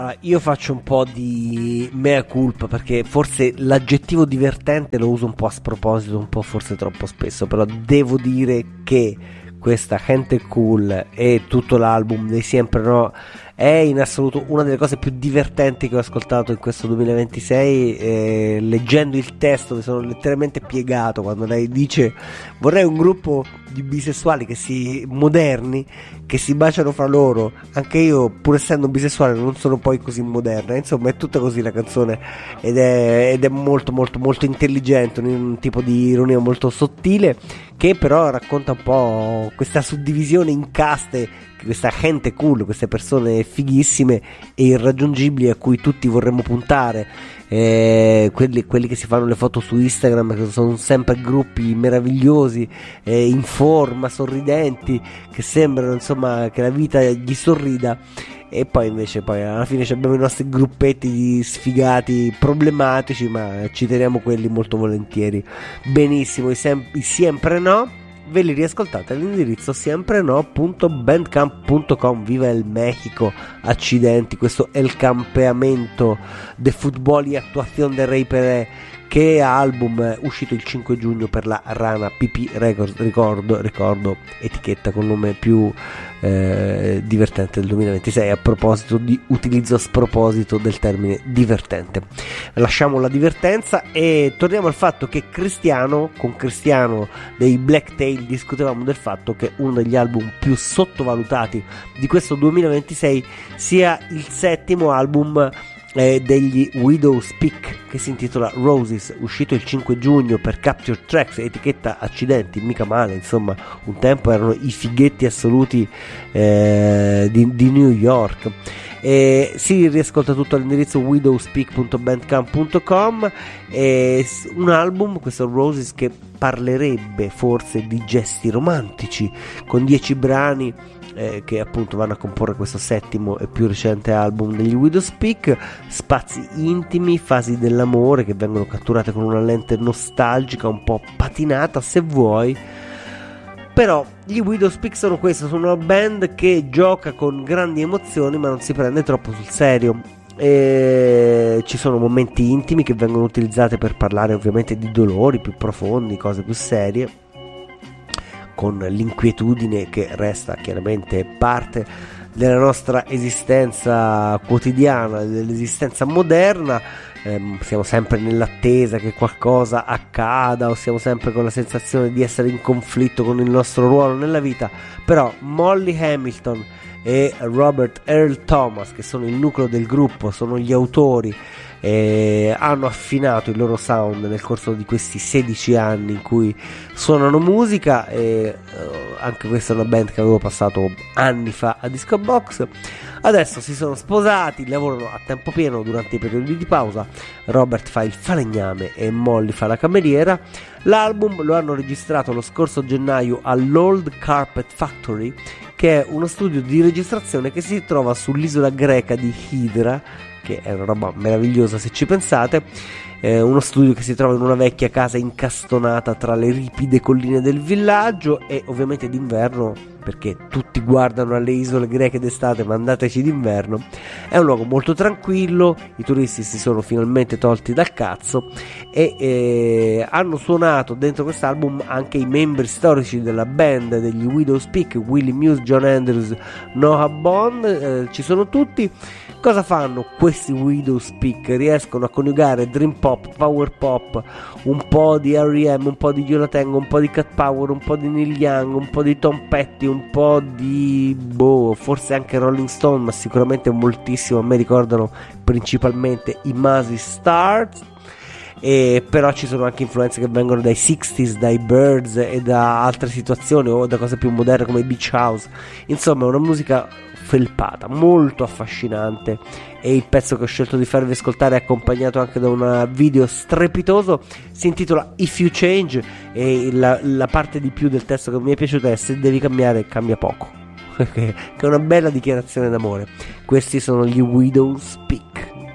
Allora, io faccio un po' di mea culpa perché forse l'aggettivo divertente lo uso un po' a sproposito, un po' forse troppo spesso, però devo dire che questa Gente Cool e tutto l'album dei Sempre No è in assoluto una delle cose più divertenti che ho ascoltato in questo 2026. Leggendo il testo mi sono letteralmente piegato quando lei dice: vorrei un gruppo di bisessuali moderni che si baciano fra loro. Anche io, pur essendo bisessuale, non sono poi così moderna. Insomma, è tutta così la canzone, ed è molto molto molto intelligente, un tipo di ironia molto sottile, che però racconta un po' questa suddivisione in caste, questa gente cool, queste persone fighissime e irraggiungibili a cui tutti vorremmo puntare, quelli che si fanno le foto su Instagram, che sono sempre gruppi meravigliosi, in forma, sorridenti, che sembrano insomma che la vita gli sorrida, e poi invece alla fine abbiamo i nostri gruppetti di sfigati problematici, ma ci teniamo quelli molto volentieri. Benissimo, i Sempre No ve li riascoltate all'indirizzo sempreno.bandcamp.com. Viva il Mexico, accidenti, questo è il campeamento de football y actuación de Rey Pelé, che è album uscito il 5 giugno per la Rana PP Records, ricordo etichetta con nome più divertente del 2026, a proposito di utilizzo a sproposito del termine divertente. Lasciamo la divertenza e torniamo al fatto che con Cristiano dei Blacktail discutevamo del fatto che uno degli album più sottovalutati di questo 2026 sia il settimo album degli Widow's Peak, che si intitola Roses, uscito il 5 giugno per Capture Tracks, etichetta accidenti, mica male, insomma, un tempo erano i fighetti assoluti di New York. Si riascolta tutto all'indirizzo widowspeak.bandcamp.com. Un album, questo Roses, che parlerebbe forse di gesti romantici, con 10 brani che appunto vanno a comporre questo settimo e più recente album degli Widow's Peak. Spazi intimi, fasi dell'amore che vengono catturate con una lente nostalgica, un po' patinata se vuoi. Però gli Widow's Peak sono questo, sono una band che gioca con grandi emozioni ma non si prende troppo sul serio. Ci sono momenti intimi che vengono utilizzati per parlare ovviamente di dolori più profondi, cose più serie, con l'inquietudine che resta chiaramente parte della nostra esistenza quotidiana, dell'esistenza moderna. Siamo sempre nell'attesa che qualcosa accada, o siamo sempre con la sensazione di essere in conflitto con il nostro ruolo nella vita. Però Molly Hamilton e Robert Earl Thomas, che sono il nucleo del gruppo, sono gli autori, hanno affinato il loro sound nel corso di questi 16 anni in cui suonano musica, e anche questa è una band che avevo passato anni fa a Disco Box. Adesso si sono sposati, lavorano a tempo pieno durante i periodi di pausa. Robert fa il falegname e Molly fa la cameriera. L'album lo hanno registrato lo scorso gennaio all'Old Carpet Factory, che è uno studio di registrazione che si trova sull'isola greca di Hydra, che è una roba meravigliosa se ci pensate. Uno studio che si trova in una vecchia casa incastonata tra le ripide colline del villaggio, e ovviamente d'inverno, perché tutti guardano alle isole greche d'estate, ma andateci d'inverno. È un luogo molto tranquillo, i turisti si sono finalmente tolti dal cazzo, e hanno suonato dentro quest'album anche i membri storici della band degli Widow's Peak, Willie Muse, John Andrews, Noah Bond, ci sono tutti. Cosa fanno questi Widow's Peak? Riescono a coniugare dream pop, power pop, un po' di R.E.M., un po' di Yo La Tengo, un po' di Cat Power, un po' di Neil Young, un po' di Tom Petty, un po' di forse anche Rolling Stone, ma sicuramente moltissimo. A me ricordano principalmente i Mazzy Stars. Però ci sono anche influenze che vengono dai 60s, dai Birds e da altre situazioni, o da cose più moderne come i Beach House. Insomma, è una musica felpata, molto affascinante, e il pezzo che ho scelto di farvi ascoltare è accompagnato anche da un video strepitoso. Si intitola If You Change, e la parte di più del testo che mi è piaciuta è: se devi cambiare, cambia poco che è una bella dichiarazione d'amore. Questi sono gli Widow's Peak.